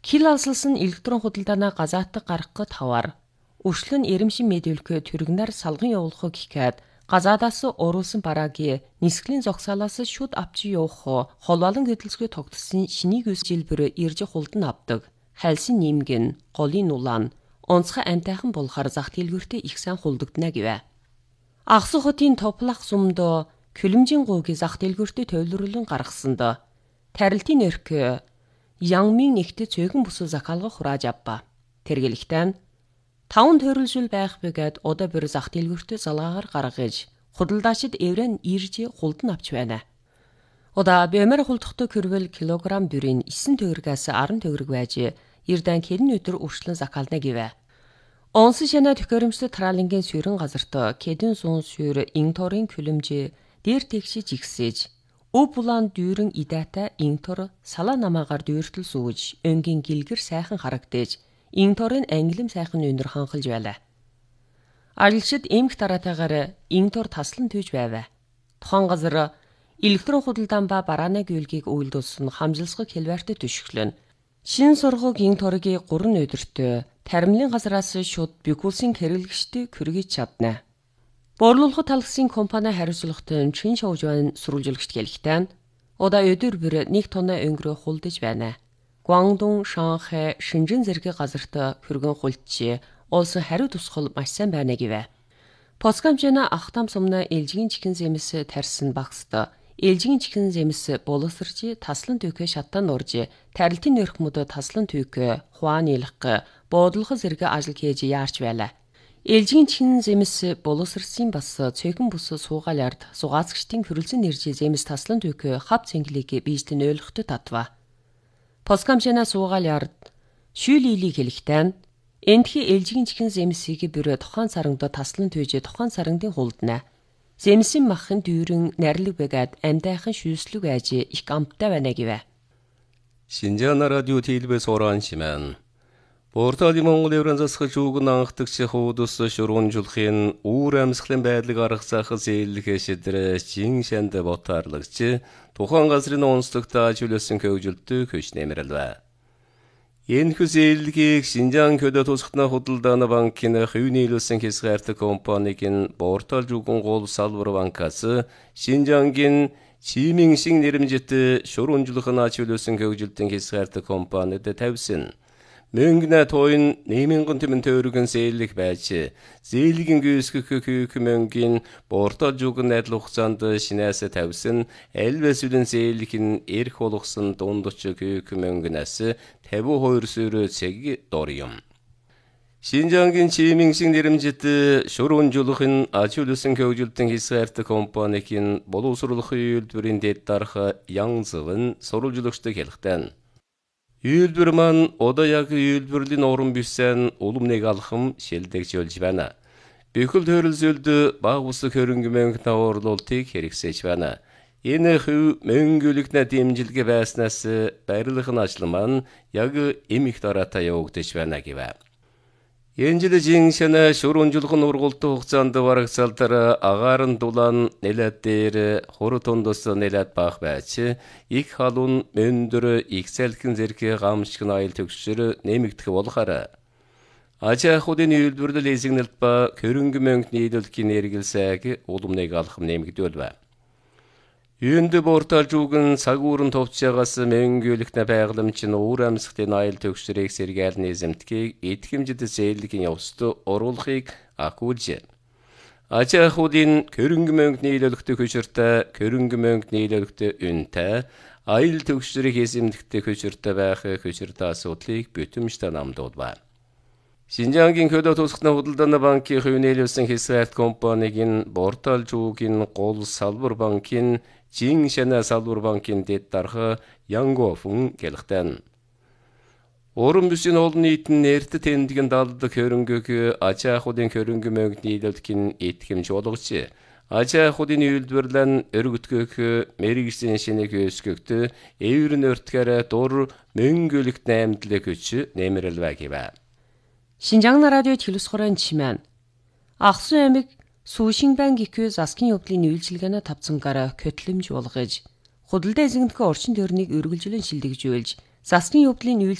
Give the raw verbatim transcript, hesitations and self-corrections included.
Кил алсалсан электрон худалдаанаа газаатдаг гаргах тавар. Өршлөн эрэмшин мэдүүлэхэ түргнэр салган явуулах гэхэд газаадаас уруулсан бараагийн нисглийн зогсоолоос шүд авчи явах холбоолон хөдөлсгөө тогтсон шинийг үс жилбэр ирж хулдан авдаг. Хайлсын нэмгэн, голын улаан, онцгой антайхан болохоор зах дэлгүүртээ их сайн хулдагдана гэвэ. Агсу хотын топлах сумдо Көлөмжийн гуугийн зах дэлгүүртээ төвлөрүүлэн гаргасанд тарилтын өрх Янгмын нэгт цөөхөн бүсүү закалга хурааж авба. Тэргэлэгтэн таван төрөлжил байх бэгэд удаа бүр зах дэлгүүртээ залгаагаар гаргаж худалдаачид эврэн ирж хулдан авч байна. Удаа бэмэр хулдахтай кэрвэл килограмм бүрийн эссэн төгрөгөөс арын төгрөг байж эрдэн кэдэн өдөр үрчлэн закална гэвэ. Онс шана төхөөрөмжлөд траалингийн сүрэн газарт кэдэн суун сүр инторын көлөмжөө дээр тэгшиж игсэж өв булаан дүүрэн идэта интор салаа намаагаар дүүртэл сууж өнгийн гэлгэр сайхан харагдаж инторын англим сайхан өнөр ханхалж байлаа. Арилшид эмх тараатайгаар интор таслан түйж байваа. Тухайн газар электрон худалдаан ба барааны гүйлгийг үйлдүүлсэн хамжилсгыг хэлбэртэ түшиглэн шин сургууг инторгийн гурван өдөртөө таримлын газараас шууд бикүүлсийн хэрэглэгчтэй көргөж чадна. Борлуулах талхсын компани хариуцлагатай чин шоужван сурвалжлагч гэлхтэн удаа өдөр бүр нэг тонны өнгөрөө хулдаж байна. Гуандун, Шанхай, Шинжэн зэрэг газарт хөргөн хулдчи улсын хариу тусгал маш сайн байна гэвэ. Поскамжина ахтам сумна элжигийн чихэн зэмс тарьсан багст элжигийн чихэн зэмс боловсрж таслан түйкэ шаттан урж тарилтын өрхмөд таслан түйкэ хуаанилах буудлах зэрэг ажил хийж яарч байлаа. Элжигийн чихэн зэмс боловсрсан бас цөөхөн бүс суугаал ард сугаацгчдын хөрөлцөн нэрж зэмс таслан түйкэ хав цэнгэлийг биежтэн ойлгохтой татва. Поскамжина суугаал ард шүлийлийг хэлэхтэн эндхи элжигийн чихэн зэмсийг бүрэ тухайн сарангд таслан түйж тухайн сарангын хулдна. Зэмсийн махын дүүрэн нарилэг бэгэд амдайхан шүүслэг байж их амттай байна гэвэ. Шинжаан радио телевиз оранжимэн Портали Монгол Еврон засгаж үгэн анхдагч хуудас шургуунжуулахын үүр амьсгалын байдлыг аргасаах зээллэхэ шидрэ чин шанд ботаарлагч тухайн газрын онцлогт ажиулсан хөгжилтөй хөш нэмэрлээ. Энэхүү зээллэгийг Шинжаан хөдөө тусгатна худалдааны банкын хувийн нийлүүлсэн хязгаартаг компанийн Портал жүгэн гол салбар банкаас Шинжаангийн Чиминшин нэрмжит шургуунжуулахын ажиулсан хөгжилтийн хязгаартаг компанид тавьсан. Мөнгнэ тойн нэмэнгэн тэмэн төргөн зээллэх байж зээлгийн гүйсгэх хүйх мөнгөний Портал жүгэн найдал хугацаанд шинээс тавьсан элбэсүлэн зээлхэн эрх болгосон дундч хүйх мөнгнөөс тавин хоёр сөрөө цэг дорьём. Шинжаангийн Чиминшин нэрмжит шургуунжуулахын ажиулсан хөгжилтийн хязгаартаг компанийн боловсруулах үйлдвэрийн дэд дарах Янзвэн сурвалжлагчтай хэлэхдээ үйлдвэр маань одоо яг үйлдвэрлэлийн уран бүсэн улам нэг алхам шилдэгж болж байна. Бүхэл төрөлзөлд баг ус хөрөнгө мөнгө тавуурлуултыг хэрэгсэж байна. Энэ хөв мөнгөлөгнө дэмжилгээ байснаас барилгын ажил маань яг эмх дараатай явагдаж байна гэвэ. Энэ жил жиншэнэ шургуунжуулахын ургалтын хугацаанд барагцаалдар агаарын дулаан нэлээд дээр хур тундус нэлээд бага байж их халуун өндөр их салхин зэрэг гамшиг айл төгсөр нэмэгдэх болохоор ажаахуудын үйлдвэрлэл эзэгнэлт ба хөрөнгө мөнгө нийлүүлэхийн эргэлсээг улам нэг алхам нэмэгдүүлвэ. Юунд Портал жүгэн цагуурын товчаагаас мөнгөлөхнө байгаламж нь уур амьсгалын айл төгсрийг сэргээл низэмтгийг идэхэмжид зээлгийн явцад оруулахыг акуулж. Ажаахуудын хөрөнгө мөнгө нийлүүлэхтэй хөшөртэй хөрөнгө мөнгө нийлүүлэхтэй үнэтэй айл төгсрийг эзэмдэгтэй хөшөртэй байх хөшөртэй асуудлыг бүтэмжтэй намдуулва. Шинжаангийн хөдөө тусгатна худалдааны банкын хувийн нийлүүлсэн хязгаарт компанийн Портал жүгийн гол салбар банкын Чин шана салбар банкын дэд дарах Янгофун гэлхтэн. Уран бүсийн олон нийтийн нэрт тэмдгэн далдаг хөрөнгөг ажаахуудын хөрөнгө мөнгө нийлүүлэхийн итгэмж болгож ажаахуудын үйлдвэрлэн өргөтгөх мэрэгжлийн шинийг өсгөхт эврэн өртгөр дур мөнгөлөгт наймдлыг хүч нэмэрлвэ гэвэ. Шинжаан радио телевизхорын чимэн Ахсу аймаг Сүүшинбан гихүү засгийн явдлын үйлчилгээний тавцангаараа көтлөмж болгож худалдаа эзэмдэх орчин тойрныг өргөлжлөн шилдэгжүүлж засгийн явдлын